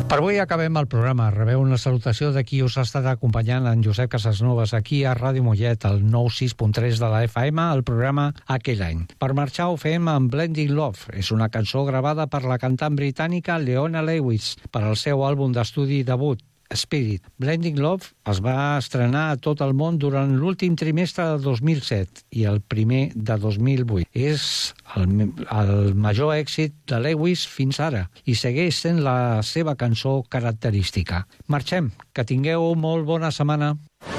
Per avui acabem el programa. Rebeu una salutació de qui us ha estat acompanyant, en Josep Casasnovas, aquí a Ràdio Mollet, al 96.3 de la FM, el programa Aquell any. Per marxar ho fem amb Blending Love. És una cançó gravada per la cantant britànica Leona Lewis per al seu àlbum d'estudi debut, Spirit. Blending Love es va estrenar a tot el món durant l'últim trimestre de 2007 i el primer de 2008. És el major èxit de Lewis fins ara i segueix sent la seva cançó característica. Marxem, que tingueu molt bona setmana.